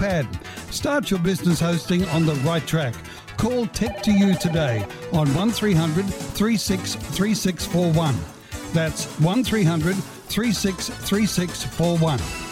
had. Start your business hosting on the right track. Call Tech2U today on 1300 363641. That's 1300 363641.